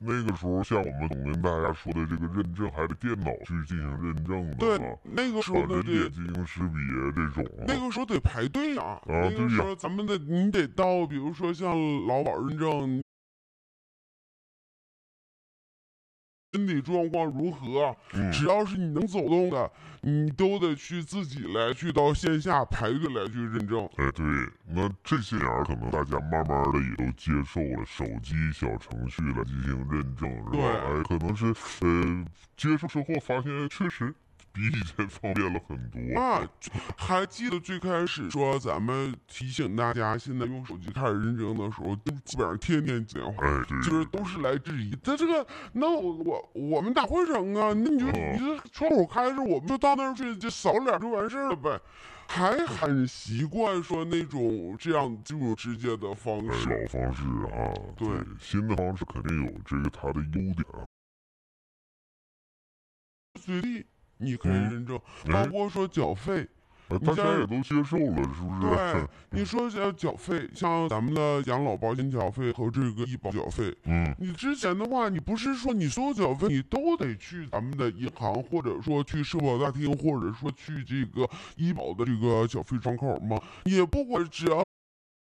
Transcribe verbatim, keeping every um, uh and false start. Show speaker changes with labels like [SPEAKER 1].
[SPEAKER 1] 那个时候像我们总跟大家说的这个认证，还得电脑去进行认证的
[SPEAKER 2] 对，
[SPEAKER 1] 啊，
[SPEAKER 2] 那个时候
[SPEAKER 1] 啊
[SPEAKER 2] 呢得
[SPEAKER 1] 人脸进行识别这种啊。
[SPEAKER 2] 那个时候得排队啊，
[SPEAKER 1] 啊
[SPEAKER 2] 那个时
[SPEAKER 1] 对
[SPEAKER 2] 候咱们的你得到，比如说像劳保认证。身体状况如何，
[SPEAKER 1] 嗯
[SPEAKER 2] 只要是你能走动的，你都得去自己来去到线下排队来去认证。
[SPEAKER 1] 哎，对，那这些年儿可能大家慢慢的也都接受了手机小程序来进行认证，是吧？
[SPEAKER 2] 对
[SPEAKER 1] 哎，可能是呃接受之后发现确实比以前方便了很多。
[SPEAKER 2] 啊，还记得最开始说咱们提醒大家，现在用手机开始认证的时候，就基本上天天打电话。
[SPEAKER 1] 哎，对，
[SPEAKER 2] 就是都是来质疑，这这个，那我我我们咋会整啊？那你就你这窗户开着，我们就到那儿去，就扫脸就完事儿了呗。还很习惯说那种这样这种直接的方
[SPEAKER 1] 哎，
[SPEAKER 2] 式。
[SPEAKER 1] 老方式啊，
[SPEAKER 2] 对
[SPEAKER 1] 新的方式肯定有这个它的优点。
[SPEAKER 2] 随地你可以
[SPEAKER 1] 嗯
[SPEAKER 2] 认证，
[SPEAKER 1] 哎
[SPEAKER 2] 包括说缴费。
[SPEAKER 1] 呃大家也都接受了，是不是？
[SPEAKER 2] 对，你说要缴费，像咱们的养老保险缴费和这个医保缴费，
[SPEAKER 1] 嗯，
[SPEAKER 2] 你之前的话，你不是说你所有缴费你都得去咱们的银行，或者说去社保大厅，或者说去这个医保的这个缴费窗口吗？也不管，只要